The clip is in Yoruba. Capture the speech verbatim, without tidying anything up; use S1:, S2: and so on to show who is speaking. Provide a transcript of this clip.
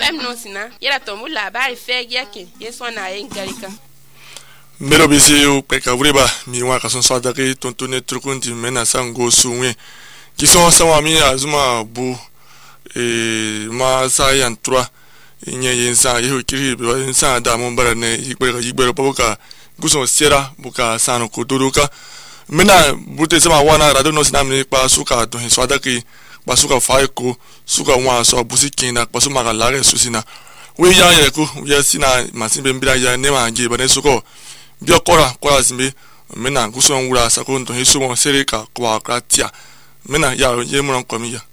S1: fem no sina yera to mu labari fe yake yeso na yin garika
S2: mero bisi o peka wriba mi wa ka son sada ke tontone trukundi mena sango suwe ki son sama mi azuma bu e ma sa yan trois nye yin sa yeho kiri be yin sa da mon bara ne yikbere yikbere poka guson sera buka sano kuduruka mena bute sama wana rado no sinamni pa suka to swada ki pa suka faiko suka wa so busikina pa suma ka lare susina we ya ye ku ya sina masimbe mbira ya ne ma ngi bane suko bio kora kora simbe mena guson wura sakonto hisu mo serika kwa kratia mena ya ye mo komiya